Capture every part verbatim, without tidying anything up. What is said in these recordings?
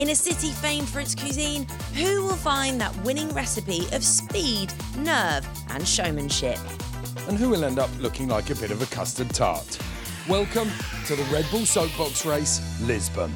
In a city famed for its cuisine, who will find that winning recipe of speed, nerve and showmanship? And who will end up looking like a bit of a custard tart? Welcome to the Red Bull Soapbox Race, Lisbon.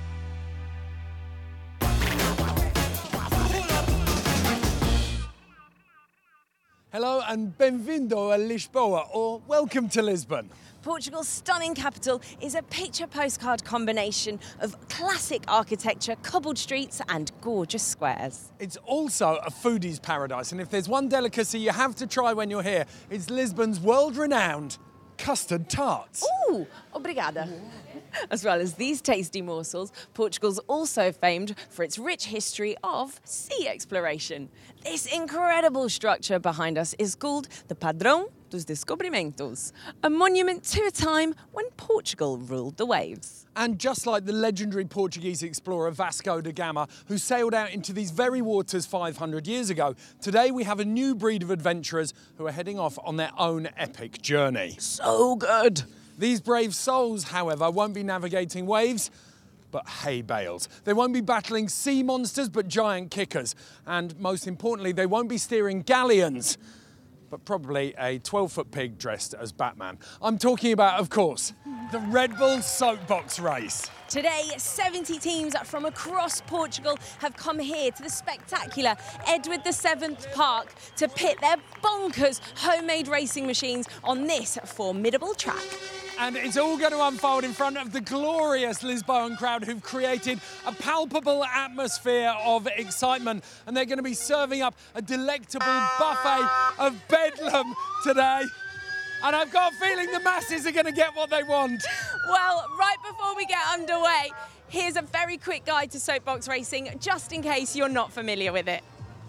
Hello and bem-vindo a Lisboa, or welcome to Lisbon. Portugal's stunning capital is a picture postcard combination of classic architecture, cobbled streets and gorgeous squares. It's also a foodie's paradise, and if there's one delicacy you have to try when you're here, it's Lisbon's world-renowned custard tarts. Ooh, obrigada. As well as these tasty morsels, Portugal's also famed for its rich history of sea exploration. This incredible structure behind us is called the Padrão dos Descobrimentos, a monument to a time when Portugal ruled the waves. And just like the legendary Portuguese explorer Vasco da Gama, who sailed out into these very waters five hundred years ago, today we have a new breed of adventurers who are heading off on their own epic journey. So good! These brave souls, however, won't be navigating waves, but hay bales. They won't be battling sea monsters, but giant kickers. And most importantly, they won't be steering galleons, but probably a twelve-foot pig dressed as Batman. I'm talking about, of course, the Red Bull Soapbox Race. Today, seventy teams from across Portugal have come here to the spectacular Edward the Seventh Park to pit their bonkers homemade racing machines on this formidable track. And it's all going to unfold in front of the glorious Lisboan crowd who've created a palpable atmosphere of excitement. And they're going to be serving up a delectable buffet of bedlam today. And I've got a feeling the masses are going to get what they want. Well, right before we get underway, here's a very quick guide to soapbox racing, just in case you're not familiar with it.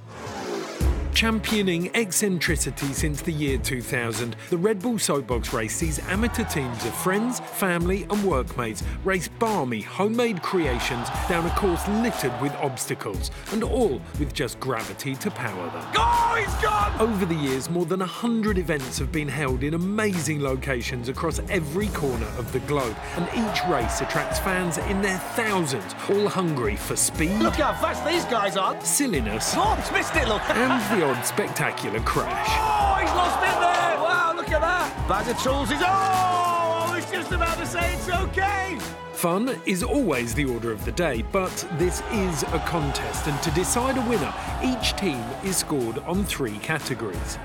Championing eccentricity since the year two thousand, the Red Bull Soapbox Race sees amateur teams of friends, family and workmates race balmy, homemade creations down a course littered with obstacles, and all with just gravity to power them. Oh, he's gone! Over the years, more than a hundred events have been held in amazing locations across every corner of the globe, and each race attracts fans in their thousands, all hungry for speed. Look how fast these guys are! Silliness. Oh, he's missed it, look! And the odd spectacular crash. Oh, he's lost it there! Wow, look at that! Bag of tools is... Oh, I was just about to say it's okay! Fun is always the order of the day, but this is a contest, and to decide a winner, each team is scored on three categories.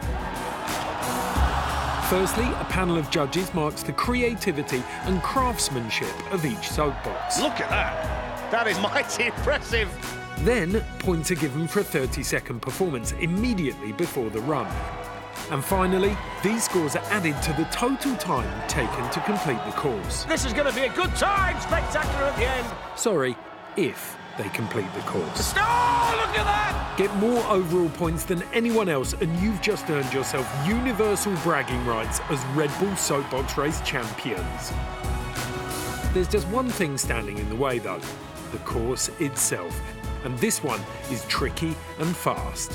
Firstly, a panel of judges marks the creativity and craftsmanship of each soapbox. Look at that! That is mighty impressive! Then, points are given for a thirty second performance immediately before the run. And finally, these scores are added to the total time taken to complete the course. This is going to be a good time! Spectacular at the end! Sorry, if they complete the course. Oh, look at that! Get more overall points than anyone else, and you've just earned yourself universal bragging rights as Red Bull Soapbox Race champions. There's just one thing standing in the way, though: the course itself. And this one is tricky and fast.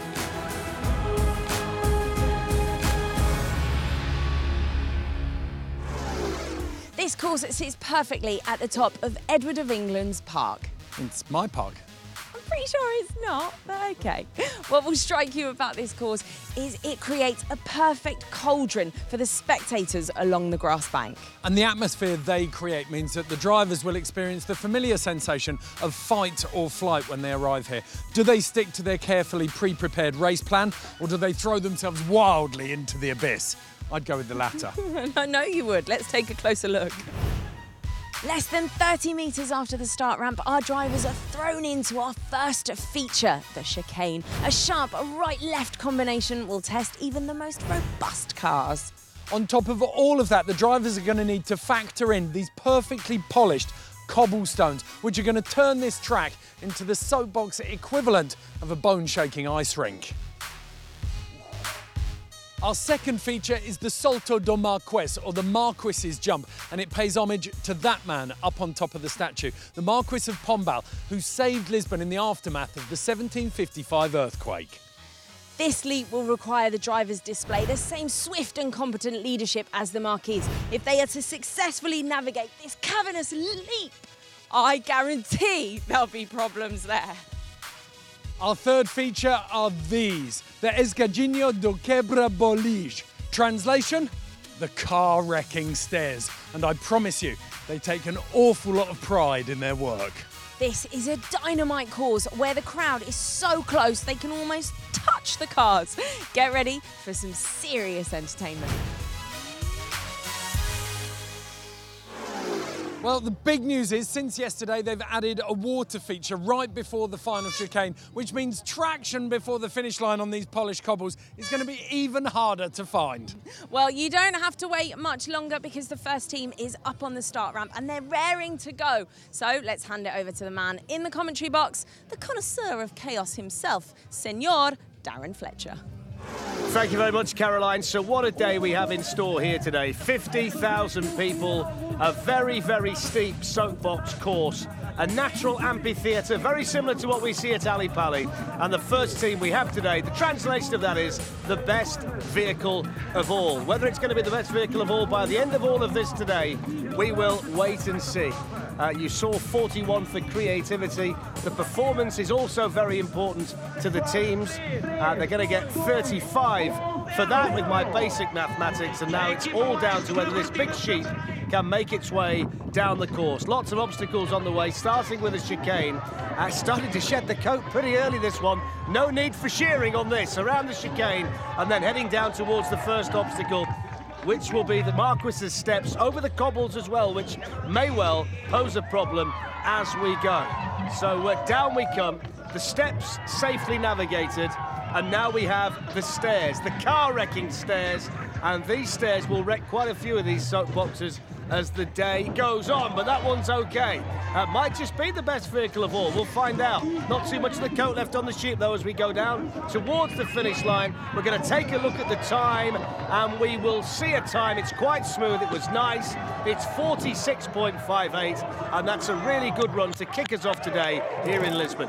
This course sits perfectly at the top of Edward of England's park. It's my park. I'm pretty sure it's not, but okay. What will strike you about this course is it creates a perfect cauldron for the spectators along the grass bank. And the atmosphere they create means that the drivers will experience the familiar sensation of fight or flight when they arrive here. Do they stick to their carefully pre-prepared race plan, or do they throw themselves wildly into the abyss? I'd go with the latter. I know you would. Let's take a closer look. Less than thirty metres after the start ramp, our drivers are thrown into our first feature, the chicane. A sharp right-left combination will test even the most robust cars. On top of all of that, the drivers are going to need to factor in these perfectly polished cobblestones, which are going to turn this track into the soapbox equivalent of a bone-shaking ice rink. Our second feature is the Salto do Marquês, or the Marquis's jump, and it pays homage to that man up on top of the statue, the Marquis of Pombal, who saved Lisbon in the aftermath of the seventeen fifty-five earthquake. This leap will require the drivers display the same swift and competent leadership as the Marquis if they are to successfully navigate this cavernous leap I guarantee there'll be problems there. Our third feature are these, the Escadinho do Quebra-Boliche. Translation, the car wrecking stairs. And I promise you, they take an awful lot of pride in their work. This is a dynamite course where the crowd is so close they can almost touch the cars. Get ready for some serious entertainment. Well, the big news is, since yesterday, they've added a water feature right before the final chicane, which means traction before the finish line on these polished cobbles is going to be even harder to find. Well, you don't have to wait much longer because the first team is up on the start ramp and they're raring to go. So let's hand it over to the man in the commentary box, the connoisseur of chaos himself, Senor Darren Fletcher. Thank you very much, Caroline. So what a day we have in store here today. fifty thousand people, a very, very steep soapbox course, a natural amphitheatre, very similar to what we see at Ali Pali. And the first team we have today, the translation of that is the best vehicle of all. Whether it's going to be the best vehicle of all by the end of all of this today, we will wait and see. Uh, you saw forty-one for creativity. The performance is also very important to the teams. Uh, they're going to get thirty-five for that with my basic mathematics, and now it's all down to whether this big sheep can make its way down the course. Lots of obstacles on the way, starting with a chicane. Uh, starting to shed the coat pretty early, this one. No need for shearing on this, around the chicane, and then heading down towards the first obstacle, which will be the Marquis's steps over the cobbles as well, which may well pose a problem as we go. So uh, down we come, the steps safely navigated, and now we have the stairs, the car-wrecking stairs, and these stairs will wreck quite a few of these soapboxes as the day goes on, but that one's okay. Uh, might just be the best vehicle of all, we'll find out. Not too much of the coat left on the sheep though as we go down towards the finish line. We're going to take a look at the time and we will see a time. It's quite smooth, it was nice. It's forty-six point five eight and that's a really good run to kick us off today here in Lisbon.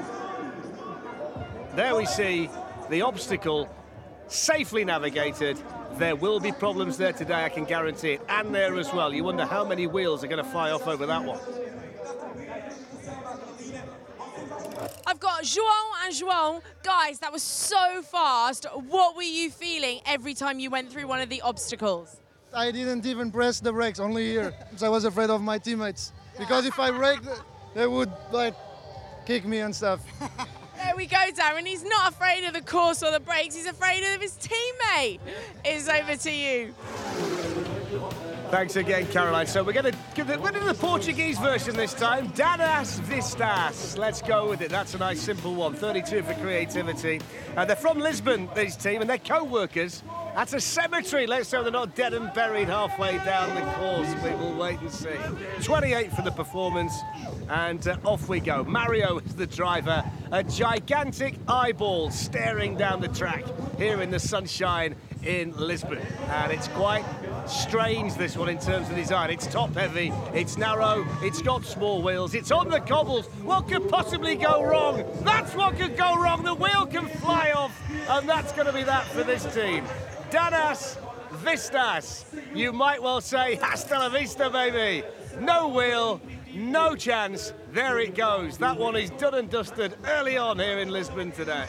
There we see the obstacle safely navigated. There will be problems there today, I can guarantee it, and there as well. You wonder how many wheels are going to fly off over that one. I've got João and João. Guys, that was so fast. What were you feeling every time you went through one of the obstacles? I didn't even press the brakes, only here, because I was afraid of my teammates. Because if I braked, they would like kick me and stuff. There we go, Darren. He's not afraid of the course or the brakes. He's afraid of his teammate. It's over to you. Thanks again, Caroline. So we're going to give the, we're doing the Portuguese version this time. Dadas Vistas. Let's go with it. That's a nice, simple one. thirty-two for creativity. Uh, they're from Lisbon, this team, and they're co-workers at a cemetery. Let's hope they're not dead and buried halfway down the course. We will wait and see. twenty-eight for the performance, and uh, off we go. Mario is the driver. A gigantic eyeball staring down the track here in the sunshine in Lisbon. And it's quite strange, this one, in terms of design. It's top heavy, it's narrow, it's got small wheels, it's on the cobbles. What could possibly go wrong? That's what could go wrong. The wheel can fly off, and that's going to be that for this team. Dadas Vistas. You might well say hasta la vista, baby. No wheel, no chance. There it goes. That one is done and dusted early on here in Lisbon today.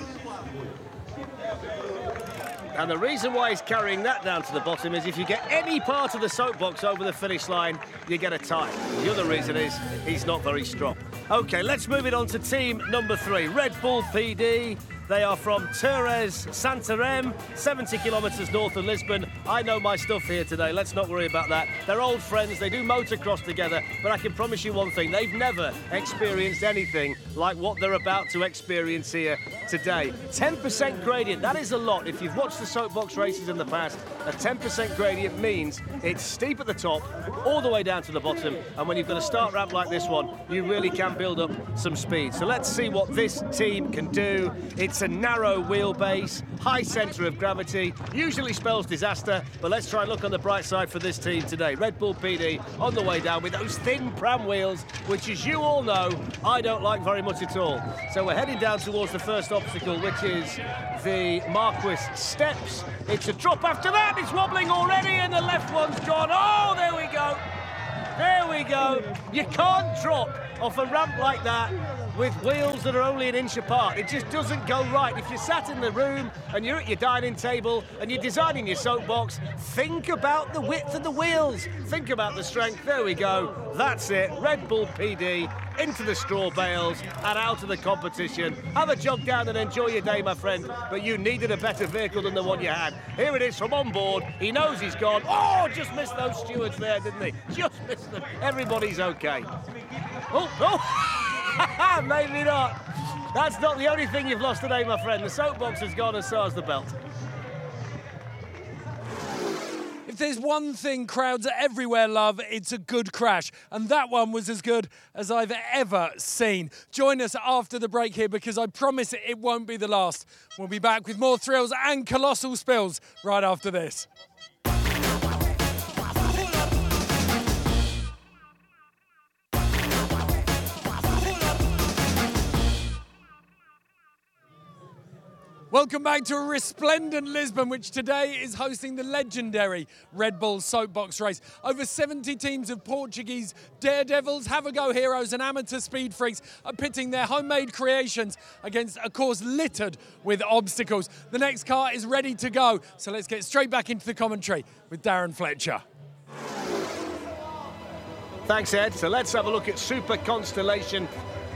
And the reason why he's carrying that down to the bottom is if you get any part of the soapbox over the finish line, you get a tie. The other reason is he's not very strong. OK, let's move it on to team number three, Red Bull P D. They are from Torres Santarém, seventy kilometres north of Lisbon. I know my stuff here today, let's not worry about that. They're old friends, they do motocross together, but I can promise you one thing, they've never experienced anything like what they're about to experience here today. ten percent gradient, that is a lot. If you've watched the soapbox races in the past, a ten percent gradient means it's steep at the top, all the way down to the bottom, and when you've got a start ramp like this one, you really can build up some speed. So let's see what this team can do. It's a narrow wheelbase, high centre of gravity, usually spells disaster, but let's try and look on the bright side for this team today. Red Bull P D on the way down with those thin pram wheels, which, as you all know, I don't like very much at all. So we're heading down towards the first obstacle, which is the Marquis steps. It's a drop after that, it's wobbling already, and the left one's gone. Oh, there we go. There we go. You can't drop off a ramp like that with wheels that are only an inch apart. It just doesn't go right. If you're sat in the room and you're at your dining table and you're designing your soapbox, think about the width of the wheels. Think about the strength. There we go. That's it. Red Bull P D into the straw bales and out of the competition. Have a jog down and enjoy your day, my friend, but you needed a better vehicle than the one you had. Here it is from on board. He knows he's gone. Oh, just missed those stewards there, didn't he? Just missed them. Everybody's okay. Oh, oh, maybe not. That's not the only thing you've lost today, my friend. The soapbox has gone and so has the belt. If there's one thing crowds everywhere love, it's a good crash. And that one was as good as I've ever seen. Join us after the break here because I promise it won't be the last. We'll be back with more thrills and colossal spills right after this. Welcome back to a resplendent Lisbon, which today is hosting the legendary Red Bull Soapbox Race. Over seventy teams of Portuguese daredevils, have-a-go heroes and amateur speed freaks are pitting their homemade creations against a course littered with obstacles. The next car is ready to go, so let's get straight back into the commentary with Darren Fletcher. Thanks, Ed. So let's have a look at Super Constellation.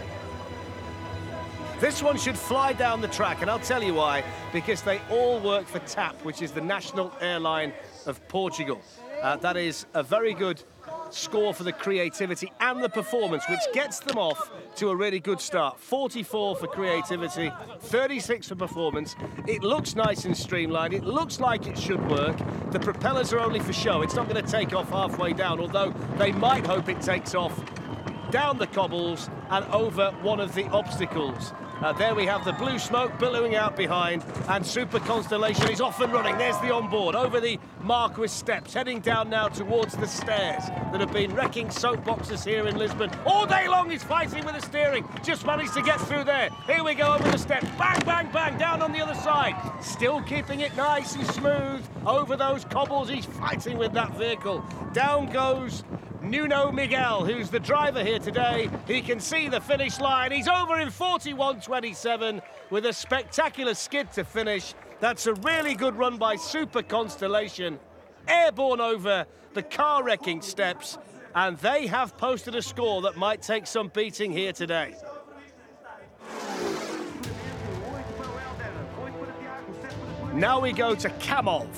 This one should fly down the track, and I'll tell you why. Because they all work for TAP, which is the national airline of Portugal. Uh, that is a very good score for the creativity and the performance, which gets them off to a really good start. forty-four for creativity, thirty-six for performance. It looks nice and streamlined. It looks like it should work. The propellers are only for show. It's not going to take off halfway down, although they might hope it takes off down the cobbles and over one of the obstacles. Uh, there we have the blue smoke billowing out behind, and Super Constellation is off and running. There's the onboard over the Marquis steps, heading down now towards the stairs that have been wrecking soapboxes here in Lisbon. All day long he's fighting with the steering, just managed to get through there. Here we go over the steps, bang, bang, bang, down on the other side. Still keeping it nice and smooth over those cobbles. He's fighting with that vehicle. Down goes Nuno Miguel, who's the driver here today. He can see the finish line. He's over in forty-one twenty-seven with a spectacular skid to finish. That's a really good run by Super Constellation. Airborne over the car-wrecking steps, and they have posted a score that might take some beating here today. Now we go to Kamov.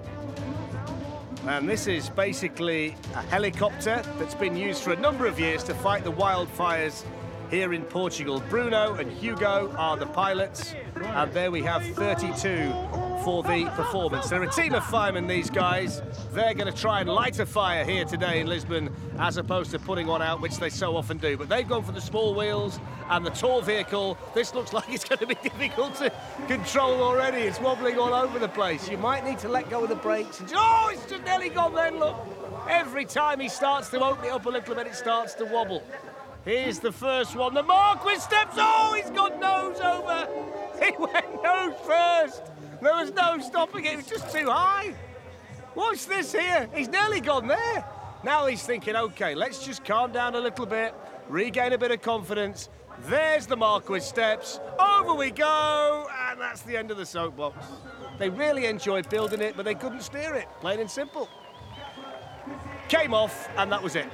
And this is basically a helicopter that's been used for a number of years to fight the wildfires here in Portugal. Bruno and Hugo are the pilots, and there we have thirty-two for the performance. They're a team of firemen, these guys. They're going to try and light a fire here today in Lisbon, as opposed to putting one out, which they so often do. But they've gone for the small wheels and the tall vehicle. This looks like it's going to be difficult to control already. It's wobbling all over the place. You might need to let go of the brakes. Oh, it's just nearly gone then, look. Every time he starts to open it up a little bit, it starts to wobble. Here's the first one. The Marquis steps. Oh, he's got nose over. He went nose first. There was no stopping it. It was just too high. Watch this here. He's nearly gone there. Now he's thinking, OK, let's just calm down a little bit, regain a bit of confidence. There's the Marquis steps. Over we go. And that's the end of the soapbox. They really enjoyed building it, but they couldn't steer it. Plain and simple. Came off, and that was it.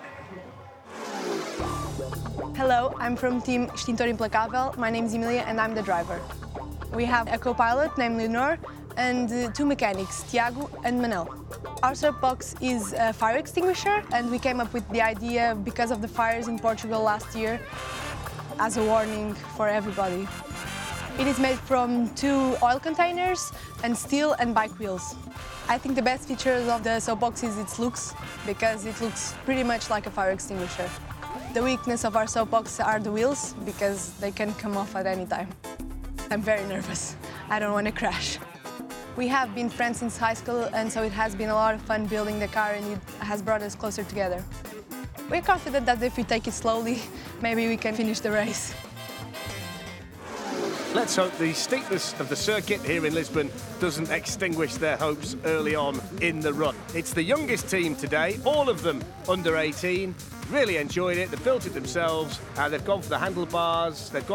Hello, I'm from Team Extintor Implacável. My name is Emilia and I'm the driver. We have a co-pilot named Leonor and uh, two mechanics, Tiago and Manel. Our soapbox is a fire extinguisher, and we came up with the idea because of the fires in Portugal last year as a warning for everybody. It is made from two oil containers and steel and bike wheels. I think the best features of the soapbox is its looks, because it looks pretty much like a fire extinguisher. The weakness of our soapbox are the wheels, because they can come off at any time. I'm very nervous. I don't want to crash. We have been friends since high school, and so it has been a lot of fun building the car, and it has brought us closer together. We're confident that if we take it slowly, maybe we can finish the race. Let's hope the steepness of the circuit here in Lisbon doesn't extinguish their hopes early on in the run. It's the youngest team today, all of them under eighteen. Really enjoyed it, they built it themselves, and they've gone for the handlebars, they've gone